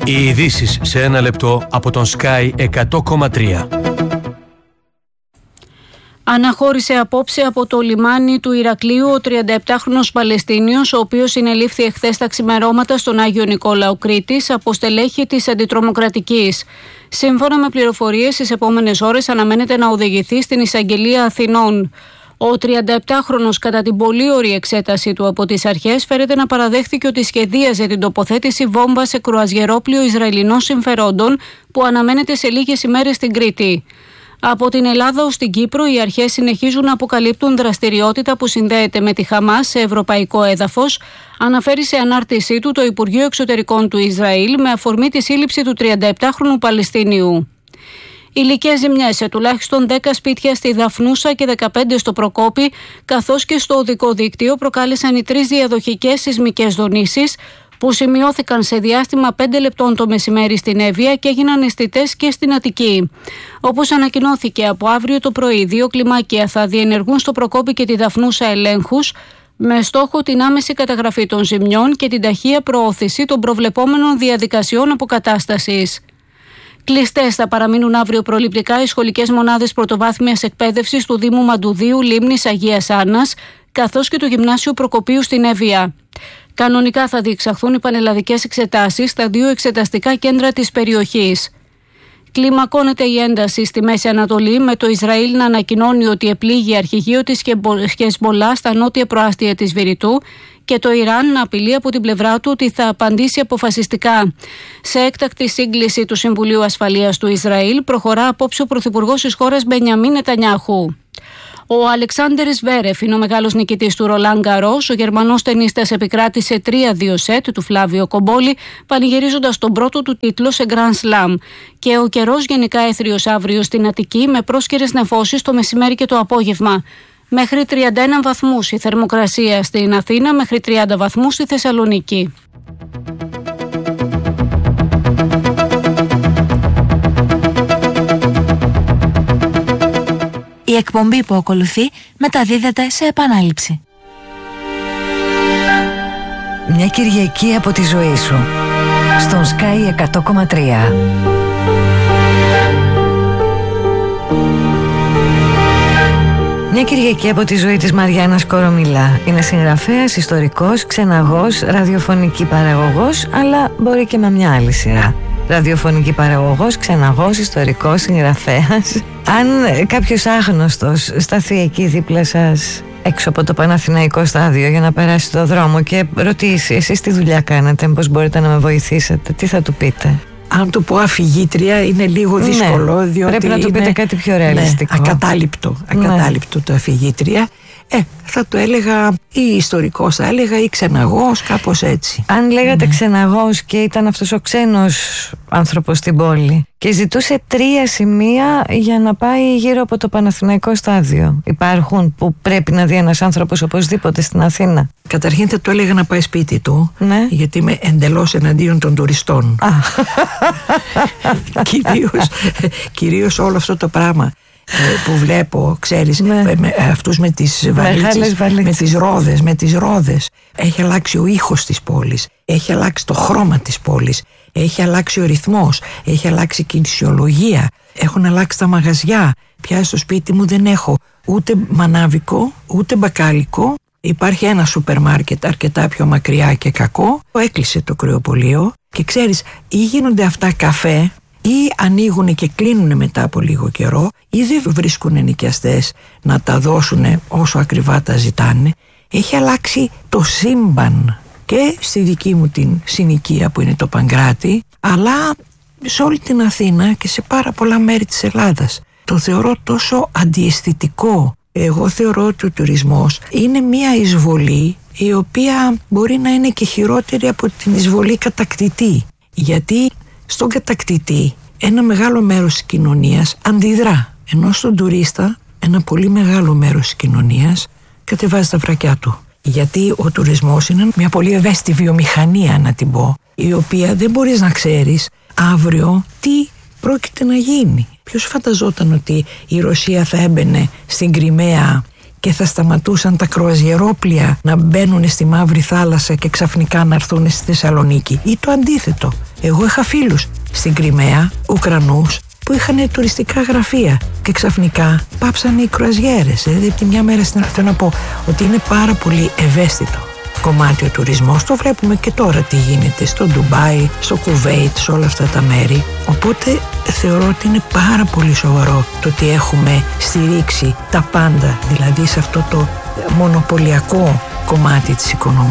Οι ειδήσεις σε ένα λεπτό από τον Sky 100,3. Αναχώρησε απόψε από το λιμάνι του Ηρακλείου ο 37χρονος Παλαιστίνιος, ο οποίος συνελήφθη εχθές τα ξημερώματα στον Άγιο Νικόλαο Κρήτης από στελέχη της Αντιτρομοκρατικής. Σύμφωνα με πληροφορίες, στις επόμενες ώρες αναμένεται να οδηγηθεί στην Εισαγγελία Αθηνών. Ο 37χρονος, κατά την πολύωρη εξέταση του από τις αρχές, φέρεται να παραδέχθηκε ότι σχεδίαζε την τοποθέτηση βόμβα σε κρουαζιερόπλοιο Ισραηλινών συμφερόντων που αναμένεται σε λίγες ημέρες στην Κρήτη. Από την Ελλάδα ως την Κύπρο, οι αρχές συνεχίζουν να αποκαλύπτουν δραστηριότητα που συνδέεται με τη Χαμάς σε ευρωπαϊκό έδαφος, αναφέρει σε ανάρτησή του το Υπουργείο Εξωτερικών του Ισραήλ με αφορμή τη σύλληψη του 37χρονου Παλαιστίνιου. Υλικές ζημιές σε τουλάχιστον 10 σπίτια στη Δαφνούσα και 15 στο Προκόπη, καθώς και στο οδικό δίκτυο, προκάλεσαν οι 3 διαδοχικές σεισμικές δονήσεις που σημειώθηκαν σε διάστημα 5 λεπτών το μεσημέρι στην Εύβοια και έγιναν αισθητές και στην Αττική. Όπως ανακοινώθηκε, από αύριο το πρωί 2 κλιμάκια θα διενεργούν στο Προκόπη και τη Δαφνούσα ελέγχους με στόχο την άμεση καταγραφή των ζημιών και την ταχεία προώθηση των προβλεπόμενων διαδικασιών αποκατάστασης. Κλειστές θα παραμείνουν αύριο προληπτικά οι σχολικές μονάδες πρωτοβάθμιας εκπαίδευσης του Δήμου Μαντουδίου Λίμνης Αγίας Άννας, καθώς και του Γυμνάσιου Προκοπίου στην Εύβοια. Κανονικά θα διεξαχθούν οι πανελλαδικές εξετάσεις στα 2 εξεταστικά κέντρα της περιοχής. Κλιμακώνεται η ένταση στη Μέση Ανατολή, με το Ισραήλ να ανακοινώνει ότι επλήγει αρχηγείο της Χεσμολά στα νότια προάστια της Βηρητού και το Ιράν να απειλεί από την πλευρά του ότι θα απαντήσει αποφασιστικά. Σε έκτακτη σύγκληση του Συμβουλίου Ασφαλείας του Ισραήλ προχωρά απόψε ο Πρωθυπουργός της χώρας Μπενιαμίν Νετανιάχου. Ο Αλεξάντερ Σβέρεφ είναι ο μεγάλος νικητής του Ρολάν Γκαρός. Ο Γερμανός τενίστας επικράτησε 3-2 σετ του Φλάβιο Κομπόλη, πανηγυρίζοντας τον πρώτο του τίτλο σε Grand Slam. Και ο καιρός γενικά έθριος αύριο στην Αττική, με πρόσκαιρες νεφώσεις το μεσημέρι και το απόγευμα. Μέχρι 31 βαθμούς η θερμοκρασία στην Αθήνα, μέχρι 30 βαθμούς στη Θεσσαλονίκη. Η εκπομπή που ακολουθεί μεταδίδεται σε επανάληψη. Μια Κυριακή από τη ζωή σου στον Sky 100,3. Μια Κυριακή από τη ζωή της Μαριάννας Κορομιλά. Είναι συγγραφέας, ιστορικός, ξεναγός, ραδιοφωνική παραγωγός, αλλά μπορεί και με μια άλλη σειρά. Ραδιοφωνική παραγωγός, ξεναγός, ιστορικός, συγγραφέας. Αν κάποιος άγνωστος σταθεί εκεί δίπλα σας, έξω από το Παναθηναϊκό στάδιο, για να περάσει το δρόμο και ρωτήσει εσείς τι δουλειά κάνετε, πώς μπορείτε να με βοηθήσετε, τι θα του πείτε? Αν του πω αφηγήτρια είναι λίγο δύσκολο, ναι, διότι πρέπει να του πείτε κάτι πιο ρεαλιστικό. Ναι, ακατάληπτο το αφηγήτρια. Θα το έλεγα ή ιστορικός, θα έλεγα, ή ξεναγός, κάπως έτσι. Αν λέγατε ξεναγός και ήταν αυτός ο ξένος άνθρωπος στην πόλη και ζητούσε 3 σημεία για να πάει γύρω από το Παναθηναϊκό στάδιο, υπάρχουν που πρέπει να δει ένας άνθρωπος οπωσδήποτε στην Αθήνα? Καταρχήν θα το έλεγα να πάει σπίτι του, ναι, γιατί είμαι εντελώς εναντίον των τουριστών. Κυρίως όλο αυτό το πράγμα που βλέπω, ξέρεις, αυτούς με τις βαλίτσες, με τις ρόδες. Έχει αλλάξει ο ήχος της πόλης, έχει αλλάξει το χρώμα της πόλης, έχει αλλάξει ο ρυθμός, έχει αλλάξει η κινησιολογία, έχουν αλλάξει τα μαγαζιά. Πια στο σπίτι μου δεν έχω ούτε μανάβικο, ούτε μπακάλικο. Υπάρχει ένα σούπερ μάρκετ αρκετά πιο μακριά και κακό. Έκλεισε το κρυοπωλείο και ξέρεις, ή γίνονται αυτά καφέ, ή ανοίγουν και κλείνουν μετά από λίγο καιρό, ή δεν βρίσκουν ενοικιαστές να τα δώσουν όσο ακριβά τα ζητάνε. Έχει αλλάξει το σύμπαν και στη δική μου την συνοικία που είναι το Παγκράτη, αλλά σε όλη την Αθήνα και σε πάρα πολλά μέρη της Ελλάδας. Το θεωρώ τόσο αντιαισθητικό. Εγώ θεωρώ ότι ο τουρισμός είναι μια εισβολή η οποία μπορεί να είναι και χειρότερη από την εισβολή κατακτητή. Γιατί στον κατακτητή ένα μεγάλο μέρος της κοινωνίας αντιδρά, ενώ στον τουρίστα ένα πολύ μεγάλο μέρος της κοινωνίας κατεβάζει τα βρακιά του. Γιατί ο τουρισμός είναι μια πολύ ευαίσθητη βιομηχανία, να την πω, η οποία δεν μπορείς να ξέρεις αύριο τι πρόκειται να γίνει. Ποιος φανταζόταν ότι η Ρωσία θα έμπαινε στην Κριμαία και θα σταματούσαν τα κρουαζιερόπλια να μπαίνουν στη Μαύρη Θάλασσα και ξαφνικά να έρθουν στη Θεσσαλονίκη, ή το αντίθετο? Εγώ είχα φίλους στην Κριμαία, Ουκρανούς, που είχαν τουριστικά γραφεία και ξαφνικά πάψανε οι κρουαζιέρες. Δηλαδή από τη μια μέρα στην άλλη, θέλω να πω ότι είναι πάρα πολύ ευαίσθητο κομμάτι ο τουρισμός. Το βλέπουμε και τώρα τι γίνεται στο Ντουμπάι, στο Κουβέιτ, σε όλα αυτά τα μέρη. Οπότε θεωρώ ότι είναι πάρα πολύ σοβαρό το ότι έχουμε στηρίξει τα πάντα, δηλαδή σε αυτό το μονοπωλιακό κομμάτι της οικονομίας.